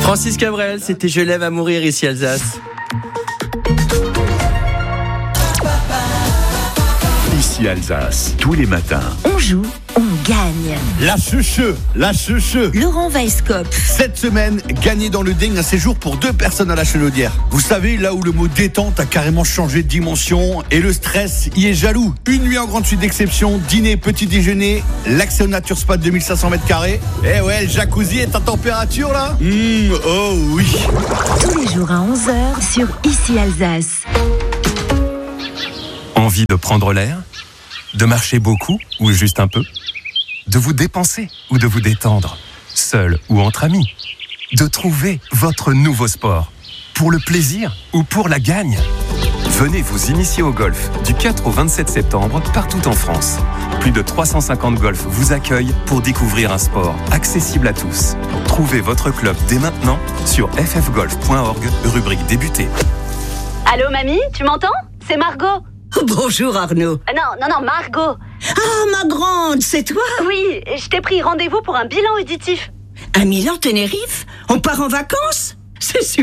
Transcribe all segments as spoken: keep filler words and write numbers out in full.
Francis Cabrel, c'était Je lève à mourir ici Alsace. Ici Alsace, tous les matins. On joue, on gagne. La cheveux, la cheveux. Laurent Weisskopf. Cette semaine, gagner dans le ding un séjour pour deux personnes à la Chenaudière. Vous savez, là où le mot détente a carrément changé de dimension et le stress y est jaloux. Une nuit en grande suite d'exception, dîner, petit déjeuner, l'accès au Nature Spa de deux mille cinq cents mètres carrés. Eh ouais, le jacuzzi est à température là. Mmh, oh oui. Tous les jours à onze heures sur Ici Alsace. Envie de prendre l'air ? De marcher beaucoup ou juste un peu ? De vous dépenser ou de vous détendre ? Seul ou entre amis ? De trouver votre nouveau sport ? Pour le plaisir ou pour la gagne ? Venez vous initier au golf du quatre au vingt-sept septembre partout en France. Plus de trois cent cinquante golfs vous accueillent pour découvrir un sport accessible à tous. Trouvez votre club dès maintenant sur f f golf point org, rubrique débuter. Allô mamie, tu m'entends ? C'est Margot. Bonjour Arnaud. Euh, non, non, non, Margot. Ah, ma grande, c'est toi ? Oui, je t'ai pris rendez-vous pour un bilan auditif. À Milan-Tenerife ? On part en vacances ? C'est super !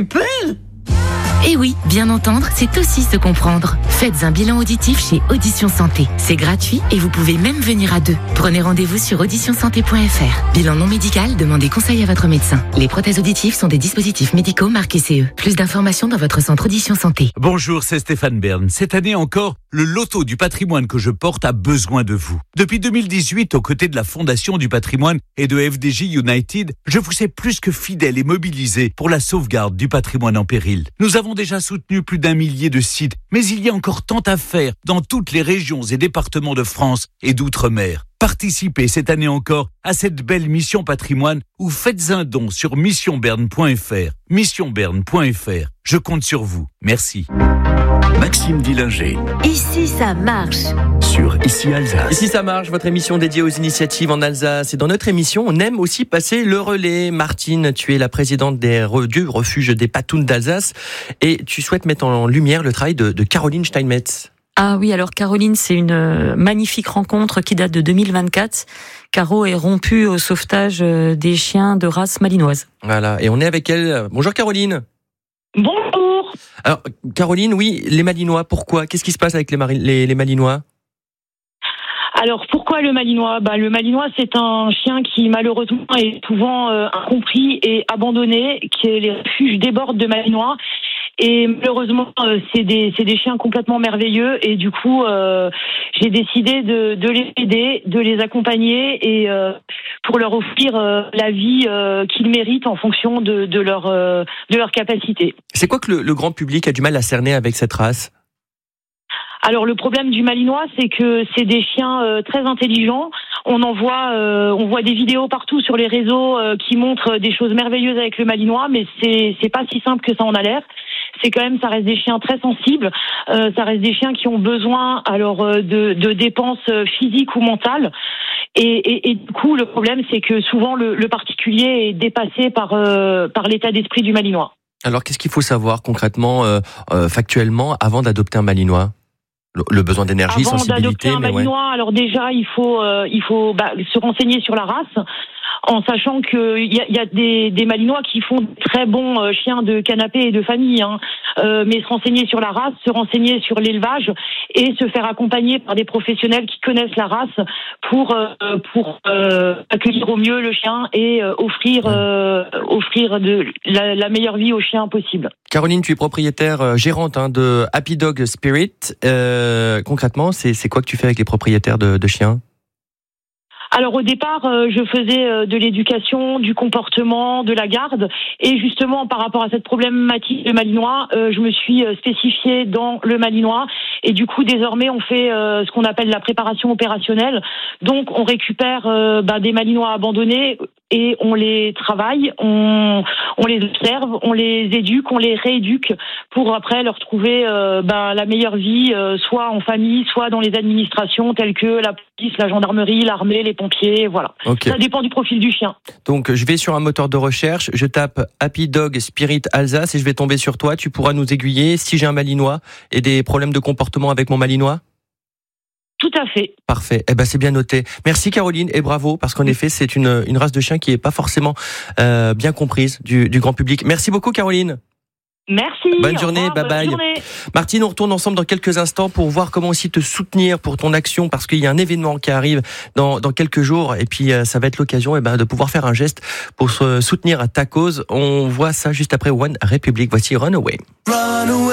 Et oui, bien entendre, c'est aussi se comprendre. Faites un bilan auditif chez Audition Santé. C'est gratuit et vous pouvez même venir à deux. Prenez rendez-vous sur audition santé point f r. Bilan non médical, demandez conseil à votre médecin. Les prothèses auditives sont des dispositifs médicaux marqués C E. Plus d'informations dans votre centre Audition Santé. Bonjour, c'est Stéphane Bern. Cette année encore, le loto du patrimoine que je porte a besoin de vous. Depuis deux mille dix-huit, aux côtés de la Fondation du patrimoine et de F D J United, je vous sais plus que fidèle et mobilisé pour la sauvegarde du patrimoine en péril. Nous avons déjà soutenu plus d'un millier de sites, mais il y a encore tant à faire dans toutes les régions et départements de France et d'outre-mer. Participez cette année encore à cette belle mission patrimoine ou faites un don sur mission berne point f r. mission berne point f r. Je compte sur vous. Merci. Maxime Dillinger. Ici, ça marche. Sur Ici Alsace. Ici ça marche, votre émission dédiée aux initiatives en Alsace. Et dans notre émission, on aime aussi passer le relais. Martine, tu es la présidente des, du refuge des Patounes d'Alsace et tu souhaites mettre en lumière le travail de, de Caroline Steinmetz. Ah oui, alors Caroline, c'est une magnifique rencontre qui date de deux mille vingt-quatre. Caro est rompue au sauvetage des chiens de race malinoise. Voilà, et on est avec elle. Bonjour Caroline. Bonjour. Alors Caroline, oui, les Malinois, pourquoi ? Qu'est-ce qui se passe avec les, mari- les, les Malinois ? Alors pourquoi le Malinois ? Bah, le Malinois, c'est un chien qui malheureusement est souvent euh, incompris et abandonné, que les refuges débordent de Malinois. Et malheureusement, euh, c'est des c'est des chiens complètement merveilleux et du coup, euh, j'ai décidé de de les aider, de les accompagner et euh, pour leur offrir euh, la vie euh, qu'ils méritent en fonction de de leur euh, de leur capacité. C'est quoi que le, le grand public a du mal à cerner avec cette race ? Alors le problème du Malinois, c'est que c'est des chiens euh, très intelligents. On en voit, euh, on voit des vidéos partout sur les réseaux euh, qui montrent des choses merveilleuses avec le Malinois, mais c'est c'est pas si simple que ça en a l'air. C'est quand même, ça reste des chiens très sensibles. Euh, ça reste des chiens qui ont besoin alors euh, de, de dépenses physiques ou mentales. Et, et, et du coup, le problème, c'est que souvent le, le particulier est dépassé par euh, par l'état d'esprit du Malinois. Alors, qu'est-ce qu'il faut savoir concrètement, euh, euh, factuellement, avant d'adopter un Malinois ? Le, le besoin d'énergie, avant sensibilité, d'adopter un mais Malinois, ouais. alors déjà, il faut euh, il faut bah, se renseigner sur la race. En sachant que il y a, y a des, des Malinois qui font de très bons euh, chiens de canapé et de famille, hein. euh, mais se renseigner sur la race, se renseigner sur l'élevage et se faire accompagner par des professionnels qui connaissent la race pour euh, pour euh, accueillir au mieux le chien et euh, offrir euh, offrir de la, la meilleure vie au chien possible. Caroline, tu es propriétaire euh, gérante hein, de Happy Dog Spirit. Euh, concrètement, c'est c'est quoi que tu fais avec les propriétaires de, de chiens ? Alors au départ, euh, je faisais euh, de l'éducation, du comportement, de la garde, et justement par rapport à cette problématique de Malinois, euh, je me suis euh, spécifiée dans le Malinois, et du coup désormais on fait euh, ce qu'on appelle la préparation opérationnelle. Donc on récupère euh, bah, des Malinois abandonnés et on les travaille, on, on les observe, on les éduque, on les rééduque pour après leur trouver euh, bah, la meilleure vie, euh, soit en famille, soit dans les administrations telles que la police, la gendarmerie, l'armée, les pompiers, voilà. Okay. Ça dépend du profil du chien. Donc je vais sur un moteur de recherche, je tape Happy Dog Spirit Alsace et je vais tomber sur toi. Tu pourras nous aiguiller si j'ai un Malinois et des problèmes de comportement avec mon Malinois ? Tout à fait. Parfait. Eh ben, c'est bien noté. Merci Caroline et bravo parce qu'en effet, c'est une, une race de chien qui est pas forcément euh, bien comprise du, du grand public. Merci beaucoup Caroline. Merci. Bonne journée, revoir, bye bye. Bonne journée. Martine, on retourne ensemble dans quelques instants pour voir comment aussi te soutenir pour ton action parce qu'il y a un événement qui arrive dans, dans quelques jours et puis euh, ça va être l'occasion eh ben, de pouvoir faire un geste pour se soutenir à ta cause. On voit ça juste après One Republic. Voici Runaway. Runaway.